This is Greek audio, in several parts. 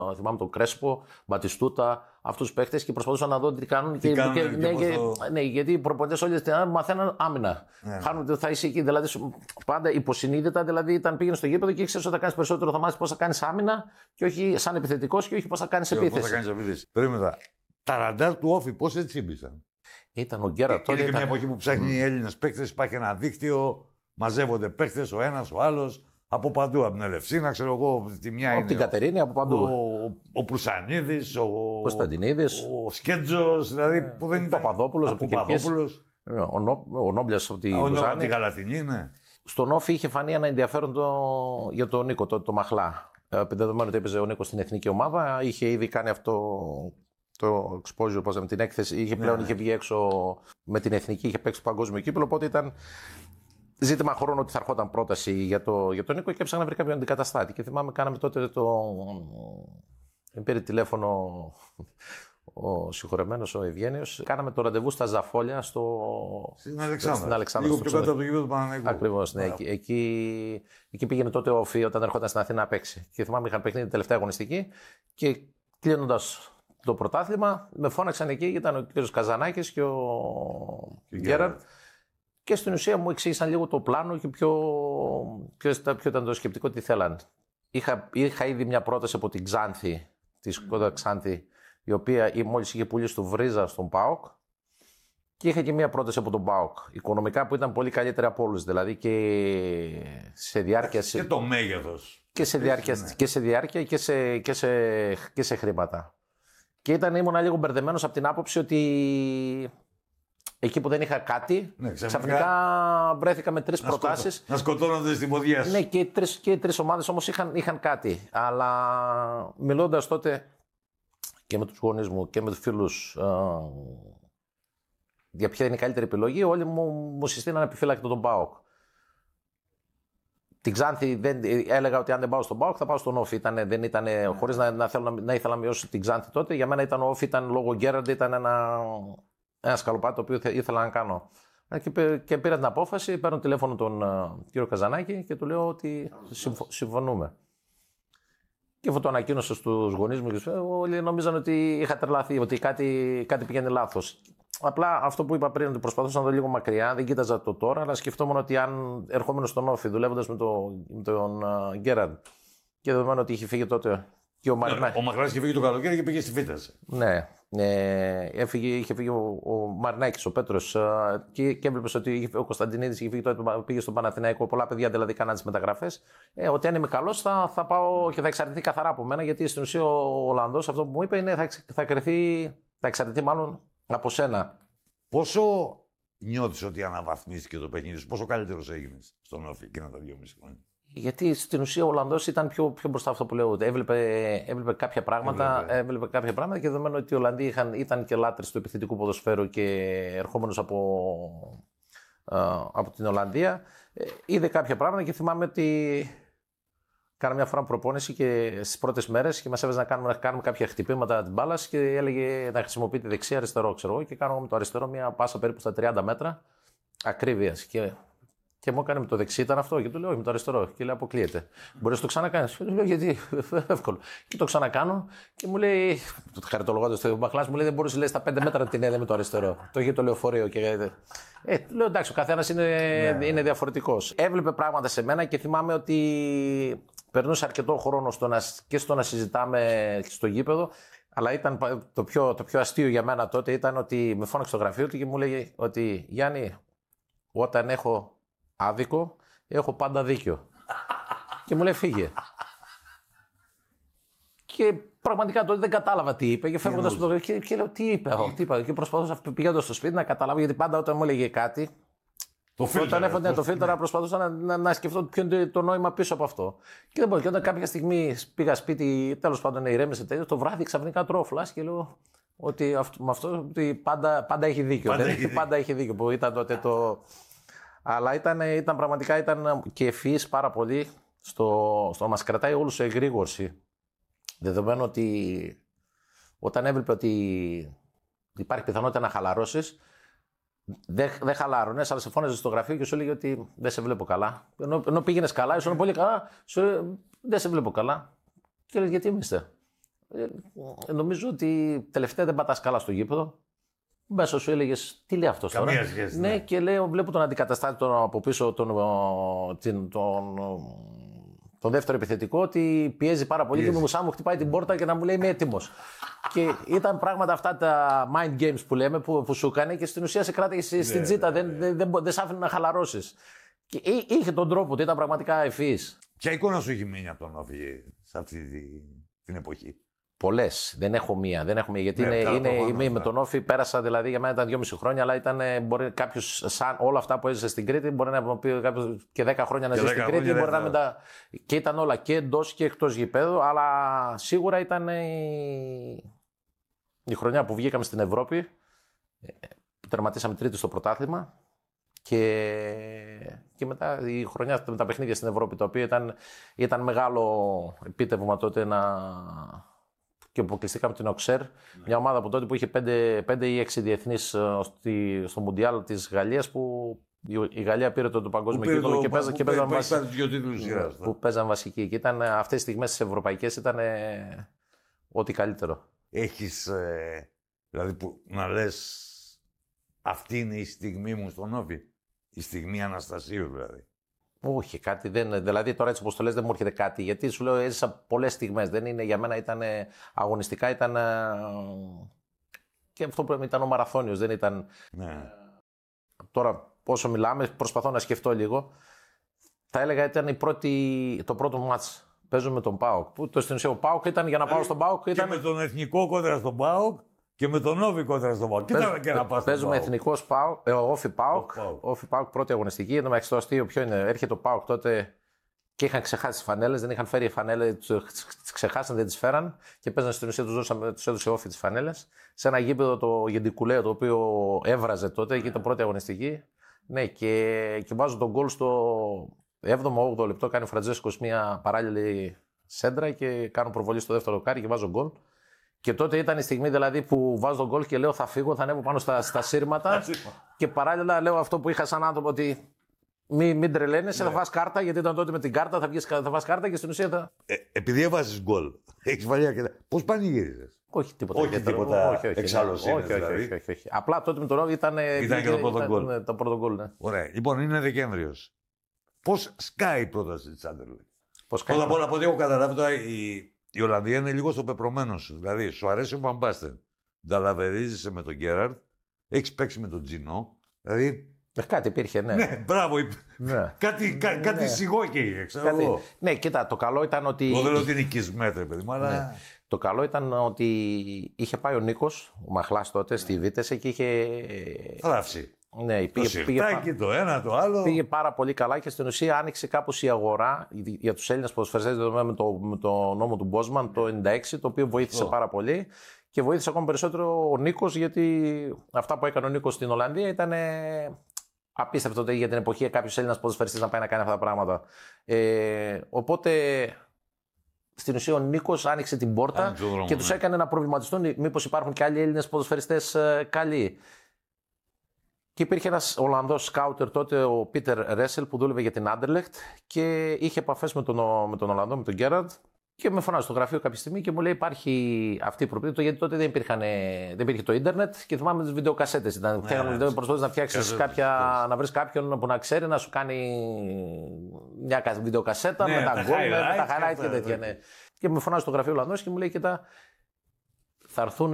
Θυμάμαι τον Κρέσπο, Μπατιστούτα, αυτούς τους παίχτες και προσπαθούσαν να δω τι κάνουν. Ναι, γιατί οι προπονητές όλες την ώρα μαθαίναν άμυνα. Χάνουν ότι θα είσαι εκεί. Δηλαδή, πάντα υποσυνείδητα δηλαδή, πήγαινε στο γήπεδο και ήξερες ότι θα κάνεις περισσότερο, θα μάθεις πώς θα κάνεις άμυνα και όχι σαν επιθετικός και όχι πώς θα κάνεις επίθεση. Περίμενα. Τα ραντάρ του Όφη, πώς έτσι ήμπησαν. Ήταν ο Γκέραρντ. Είναι και μια εποχή που ψάχνει οι Έλληνες παίκτες, υπάρχει ένα δίκτυο, μαζεύονται παίκτες, ο ένας, ο άλλος. Από παντού, από την Ελευσίνα, ξέρω εγώ, τη μια από την Κατερίνη, από παντού. Ο Προυσανίδης, ο Κωνσταντινίδης, ο Σκέτζος, δηλαδή που δεν ήταν. Ο Παπαδόπουλος, ο Νόμπλιας από τη Βουζάνη. Τη Γαλατινή, ναι. Στον Όφη είχε φανεί ένα ενδιαφέρον για τον Νίκο, το Μαχλά. Δεδομένου ότι έπαιζε ο Νίκος στην εθνική ομάδα, είχε ήδη κάνει αυτό το exposure, με την έκθεση, είχε βγει έξω με την εθνική, είχε παίξει το παγκόσμιο κύπελλο, οπότε ήταν. Ζήτημα χρόνου ότι θα ερχόταν πρόταση για τον Νίκο και έψαχνα να βρει κάποιον αντικαταστάτη. Και θυμάμαι, κάναμε τότε πήρε τηλέφωνο ο συγχωρεμένος, ο Ευγένιος. Κάναμε το ραντεβού στα Ζαφόλια στην Αλεξάνδρα. Λίγο πιο κάτω από το γήπεδο του Παναθηναϊκού. Ακριβώς, ναι. Εκεί πήγαινε τότε ο Όφη όταν ερχόταν στην Αθήνα να παίξει. Και θυμάμαι, είχαν παιχνίδι την τελευταία αγωνιστική και κλείνοντας το πρωτάθλημα, με φώναξαν εκεί, ήταν ο κ. Καζανάκης και ο Γκέραρντ. Και στην ουσία μου εξήγησαν λίγο το πλάνο και ποιο ήταν το σκεπτικό, τι θέλαν. Είχα ήδη μια πρόταση από την Ξάνθη, τη Σκόντα Ξάνθη, η οποία μόλις είχε πουλήσει του Βρίζα στον ΠΑΟΚ. Και είχα και μια πρόταση από τον ΠΑΟΚ. Οικονομικά που ήταν πολύ καλύτερη από όλους. Δηλαδή και σε διάρκεια. Και το μέγεθος. Και σε διάρκεια και σε χρήματα. Και ήμουν λίγο μπερδεμένος από την άποψη ότι. Εκεί που δεν είχα κάτι, ξαφνικά βρέθηκα με 3 προτάσεις. Να σκοτώνονται στην ποδιά σου. Ναι, και οι 3 ομάδες όμως είχαν κάτι. Αλλά μιλώντας τότε και με τους γονείς μου και με τους φίλους για ποια είναι η καλύτερη επιλογή, όλοι μου συστήναν επιφύλακτο τον ΠΑΟΚ. Την Ξάνθη έλεγα ότι αν δεν πάω στον ΠΑΟΚ θα πάω στον Όφη. Χωρίς να ήθελα να μειώσω την Ξάνθη τότε. Για μένα ο Όφη ήταν λόγω Γκέραρντ, ήταν ένα σκαλοπάτι το οποίο ήθελα να κάνω. Και πήρα την απόφαση, παίρνω τηλέφωνο τον κύριο Καζανάκη και του λέω ότι συμφωνούμε. Και αφού το ανακοίνωσα στους γονείς μου, όλοι νόμιζαν ότι είχα τρελαθεί, ότι κάτι πηγαίνει λάθος. Απλά αυτό που είπα πριν, ότι προσπαθούσα να δω λίγο μακριά, δεν κοίταζα το τώρα, αλλά σκεφτόμουν ότι αν ερχόμενο στον Όφη, δουλεύοντας με τον Γκέραρντ και δεδομένου ότι είχε φύγει τότε. Ο Μαχράς είχε φύγει το καλοκαίρι και πήγε στη Φύταση. Ναι. Είχε φύγει ο Μαρινάκης, ο Πέτρος και έβλεπες ότι ο Κωνσταντινίδης είχε φύγει τότε, πήγε στον Παναθηναϊκό. Πολλά παιδιά δηλαδή κάναν τις μεταγραφές. Ότι αν είμαι καλός θα πάω και θα εξαρτηθεί καθαρά από μένα, γιατί στην ουσία ο Ολλανδός αυτό που μου είπε είναι θα εξαρτηθεί μάλλον από σένα. Πόσο νιώθεις ότι αναβαθμίστηκε το παιχνίδι σου, πόσο καλύτερος έγινες στον Όφη εκείνα τα 2,5 χρόνια? Γιατί στην ουσία ο Ολλανδός ήταν πιο μπροστά αυτό που λέω. Έβλεπε κάποια πράγματα, και δεδομένου ότι οι Ολλανδοί ήταν και λάτρες του επιθετικού ποδοσφαίρου και ερχόμενος από την Ολλανδία, είδε κάποια πράγματα και θυμάμαι ότι κάναμε μια φορά προπόνηση και στις πρώτες μέρες και μας έβαζε να κάνουμε κάποια χτυπήματα της μπάλας και έλεγε να χρησιμοποιεί τη δεξιά αριστερό, ξέρω εγώ, και κάνω με το αριστερό μια πάσα περίπου στα 30 μέτρα ακρίβειας. Και μου έκανε με το δεξί, ήταν αυτό. Και του λέω: όχι, με το αριστερό. Και λέει: αποκλείεται. Μπορεί να το ξανακάνει. Του λέω: γιατί, εύκολο. Και το ξανακάνω και μου λέει: χαριτολογώντας το Μαχλάς, μου λέει: δεν μπορούσε στα 5 μέτρα την έδε με το αριστερό. Το είχε το λεωφορείο. Του λέω: εντάξει, ο καθένας είναι διαφορετικός. Έβλεπε πράγματα σε μένα και θυμάμαι ότι περνούσε αρκετό χρόνο και στο να συζητάμε στο γήπεδο. Αλλά ήταν το πιο αστείο για μένα τότε ήταν ότι με φώναξε στο γραφείο του και μου λέει ότι Γιάννη, όταν έχω άδικο, έχω πάντα δίκιο. Και μου λέει φύγε. Και πραγματικά τότε δεν κατάλαβα τι είπε. Και φεύγοντας από το γραφείο και λέω τι είπε. Και προσπαθούσα πηγαίνοντας στο σπίτι να καταλάβω, γιατί πάντα όταν μου έλεγε κάτι. Όταν έφτανε το φίλτρα, προσπαθούσα να σκεφτώ ποιο είναι το νόημα πίσω από αυτό. Και δεν μπορούσα. Και όταν κάποια στιγμή πήγα σπίτι, τέλος πάντων ηρέμησε τέτοιο, το βράδυ ξαφνικά τρώω φλάς και λέω ότι με αυτό ότι πάντα έχει δίκιο. Πάντα έχει δίκιο που ήταν τότε το. Αλλά ήταν πραγματικά και ευφυής πάρα πολύ στο να μας κρατάει όλους σε εγρήγορση. Δεδομένου ότι όταν έβλεπε ότι υπάρχει πιθανότητα να χαλαρώσεις, δεν χαλάρωνες, αλλά σε φώναζε στο γραφείο και σου έλεγε ότι δεν σε βλέπω καλά. Ενώ πήγαινες καλά, ήσουν πολύ καλά, δεν σε βλέπω καλά. Και έλεγε γιατί είστε. Νομίζω ότι τελευταία δεν πατάς καλά στο γήπεδο. Μέσα σου έλεγε τι λέει αυτό τώρα. Καμία σχέση. Ναι, και λέω, βλέπω τον αντικαταστάτη τον από πίσω, τον δεύτερο επιθετικό, ότι πιέζει πάρα πολύ και σαν μου χτυπάει την πόρτα και να μου λέει είμαι έτοιμος. Και ήταν πράγματα αυτά τα mind games που λέμε που σου έκανε και στην ουσία σε κράτησε στην τζίτα. Δεν σ' άφηνε να χαλαρώσεις. Και είχε τον τρόπο του, ήταν πραγματικά ευφυής. Ποια εικόνα σου έχει μείνει από τον Όφη σε αυτή την εποχή? Πολλές. Δεν έχω μία. Γιατί με τον Όφη πέρασα, δηλαδή για μένα ήταν 2,5 χρόνια, αλλά ήταν μπορεί κάποιος σαν όλα αυτά που έζησε στην Κρήτη, μπορεί να πει κάποιος και 10 χρόνια να ζει στην Κρήτη, μπορεί να και ήταν όλα και εντός και εκτός γηπέδου, αλλά σίγουρα ήταν η χρονιά που βγήκαμε στην Ευρώπη, που τερματίσαμε τρίτη στο πρωτάθλημα. Και μετά η χρονιά με τα παιχνίδια στην Ευρώπη, το οποίο ήταν μεγάλο επίτευγμα τότε και αποκλειστήκαμε την Οξέρ, μια ομάδα από τότε που είχε 5 ή 6 διεθνείς στο Μουντιάλ της Γαλλίας, που η Γαλλία πήρε το παγκόσμιο τίτλο και παίζαν βασική. Και αυτές οι στιγμές τις ευρωπαϊκές ήταν ό,τι καλύτερο. Έχεις, δηλαδή που να λες, αυτή είναι η στιγμή μου στον Όφη, η στιγμή Αναστασίου δηλαδή? Όχι, κάτι δεν. Δηλαδή τώρα έτσι όπως το λες δεν μου έρχεται κάτι. Γιατί σου λέω έζησα πολλές στιγμές. Δεν είναι, για μένα ήταν αγωνιστικά, ήταν. Και αυτό που ήταν ο μαραθώνιος. Δεν ήταν. Ναι. Τώρα, όσο μιλάμε, προσπαθώ να σκεφτώ λίγο. Θα έλεγα ήταν το πρώτο μάτς. Παίζω με τον ΠΑΟΚ. Που στην ουσία ο ΠΑΟΚ ήταν για να πάω στον ΠΑΟΚ. Και με τον εθνικό κόντρα στον ΠΑΟΚ. Και με τον Όφη κόντρα στον ΠΑΟΚ. Παίζουμε εθνικό Όφη ΠΑΟΚ, πρώτη αγωνιστική. Εν τω μεταξύ το αστείο ποιο είναι? Έρχεται ο ΠΑΟΚ τότε και είχαν ξεχάσει τις φανέλες, δεν είχαν φέρει φανέλες, τις ξεχάσαν, δεν τις φέραν και παίζανε στην ουσία, τους έδωσε Όφη τις φανέλες. Σε ένα γήπεδο το Γεντικουλέο, το οποίο έβραζε τότε, εκεί ήταν πρώτη αγωνιστική. Ναι, και βάζω τον γκολ στο 7ο-8ο λεπτό. Κάνει ο Φραντζέσκος μια παράλληλη σέντρα και κάνω προβολή στο δεύτερο δοκάρι και βάζω γκολ. Και τότε ήταν η στιγμή δηλαδή που βάζω τον γκολ και λέω θα φύγω, θα ανέβω πάνω στα σύρματα. Και παράλληλα λέω αυτό που είχα σαν άνθρωπο, ότι μην τρελαίνεσαι, θα φας κάρτα, γιατί ήταν τότε με την κάρτα, θα φας κάρτα και στην ουσία θα. Επειδή έβαζες γκολ, έχεις βάλει αρκετά. Πώς πανηγύριζες? Όχι τίποτα. Όχι τίποτα εξάλλωσης δηλαδή. Όχι. Απλά τότε με τον Όφη ήταν και το πρώτο γκολ. Ναι. Ωραία. Λοιπόν, είναι Δεκέμβριος. Πώς σκάει η πρόταση της Άντερλεχτ? Πρώτα απ' όλα, από ό,τι έχω καταλάβει τώρα, η Ολλανδία είναι λίγο στο πεπρωμένο σου. Δηλαδή, σου αρέσει ο Βαμπάστεν. Νταλαβερίζεσαι με τον Γκέραρντ, έχεις παίξει με τον Τζινό. Δηλαδή. Κάτι υπήρχε, ναι. Ναι, μπράβο. Ναι. Κάτι σιγό και είχε, ξέρω εγώ. Ναι, κοίτα, το καλό ήταν ότι. Εγώ δεν λέω ότι είναι οικισμέτρε, παιδί μου, αλλά. Ναι. Το καλό ήταν ότι είχε πάει ο Νίκος, ο Μαχλάς τότε, στη Βίτεσε και είχε. Θράψει. Ναι, το ένα, το άλλο. Πήγε πάρα πολύ καλά και στην ουσία άνοιξε κάπως η αγορά για τους Έλληνες ποδοσφαιριστές με το νόμο του Μπόσμαν το 1996, το οποίο βοήθησε πάρα πολύ και βοήθησε ακόμα περισσότερο ο Νίκος, γιατί αυτά που έκανε ο Νίκος στην Ολλανδία ήταν απίστευτο για την εποχή κάποιος Έλληνας ποδοσφαιριστής να πάει να κάνει αυτά τα πράγματα. Οπότε στην ουσία ο Νίκος άνοιξε την πόρτα και τους έκανε να προβληματιστούν μήπως υπάρχουν και άλλοι Έλληνες ποδοσφαιριστές καλοί. Και υπήρχε ένας Ολλανδός σκάουτερ τότε, ο Πίτερ Ρέσελ, που δούλευε για την Άντερλεχτ και είχε επαφές με τον Ολλανδό, με τον Γκέραρντ. Και με φωνάζει στο γραφείο κάποια στιγμή και μου λέει: υπάρχει αυτή η προοπτική, γιατί τότε δεν υπήρχε το ίντερνετ και θυμάμαι τις βιντεοκασέτες. Προσπαθείς να φτιάξεις να βρεις κάποιον που να ξέρει να σου κάνει μια βιντεοκασέτα με τα γκολ, με τα highlight και τέτοια. Ναι. Και με φωνάζει στο γραφείο ο Ολλανδός και μου λέει: κοίτα, θα έρθουν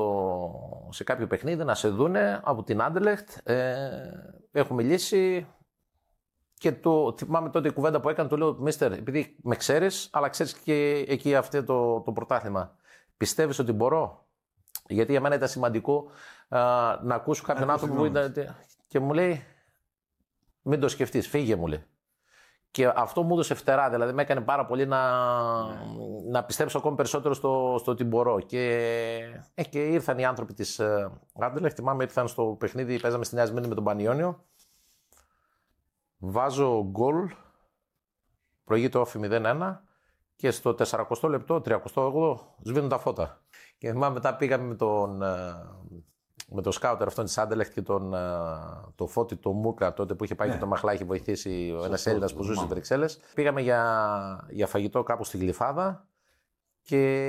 σε κάποιο παιχνίδι να σε δούνε από την Άντερλεχτ. Έχω μιλήσει και θυμάμαι τότε η κουβέντα που έκανε, του λέω: Μίστερ, επειδή με ξέρεις, αλλά ξέρεις και εκεί αυτό το πρωτάθλημα, πιστεύεις ότι μπορώ? Γιατί για μένα ήταν σημαντικό να ακούσω κάποιον άνθρωπο που ήταν. Και μου λέει: μην το σκεφτείς, φύγε, μου λέει. Και αυτό μου έδωσε φτερά, δηλαδή με έκανε πάρα πολύ να πιστέψω ακόμη περισσότερο στο ότι μπορώ. Και ήρθαν οι άνθρωποι της Άντερλεχτ, θυμάμαι, ήρθαν στο παιχνίδι, παίζαμε στη Νέα Σμύρνη με τον Πανιόνιο. Βάζω γκολ, προηγείται Όφη 0-1 και στο 40 λεπτό, 38 σβήνουν τα φώτα. Και θυμάμαι μετά πήγαμε με τον σκάουτερ αυτόν της Άντερλεχτ και το Φώτη, το Μούκα, τότε που είχε πάει και το Μαχλά, είχε βοηθήσει ένας Έλληνας που ζούσε στις Βρυξέλλες. Πήγαμε για φαγητό κάπου στη Γλυφάδα και